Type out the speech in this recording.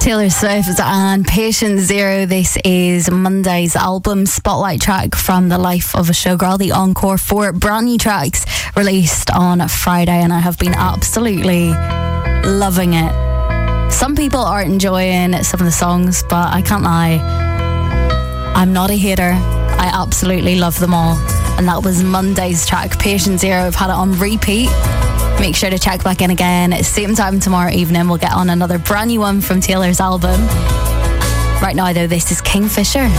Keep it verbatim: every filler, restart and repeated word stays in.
Taylor Swift and Patient Zero. This is Monday's album spotlight track from the life of a showgirl, the encore. Four brand new tracks released on Friday, and I have been absolutely loving it. Some people are enjoying some of the songs, but I can't lie, I'm not a hater. I absolutely love them all. And that was Monday's track, Patient Zero. I've had it on repeat. Make sure to check back in again at the same time tomorrow evening. We'll get on another brand new one from Taylor's album. Right now, though, this is Kingfisher.